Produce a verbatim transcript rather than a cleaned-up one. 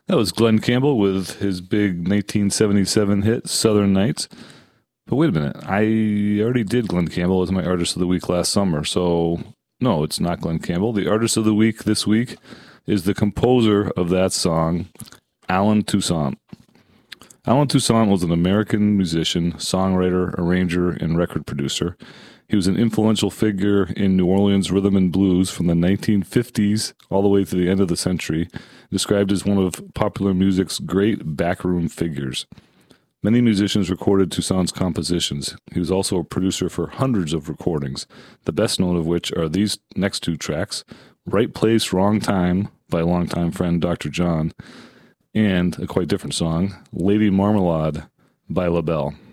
That was Glenn Campbell with his big nineteen seventy-seven hit, Southern Nights. But wait a minute. I already did Glenn Campbell as my Artist of the Week last summer. So, no, it's not Glenn Campbell. The Artist of the Week this week is the composer of that song, Alan Toussaint. Alan Toussaint was an American musician, songwriter, arranger, and record producer. He was an influential figure in New Orleans rhythm and blues from the nineteen fifties all the way to the end of the century, described as one of popular music's great backroom figures. Many musicians recorded Toussaint's compositions. He was also a producer for hundreds of recordings, the best known of which are these next two tracks, Right Place, Wrong Time by longtime friend Doctor John, and a quite different song, Lady Marmalade by LaBelle.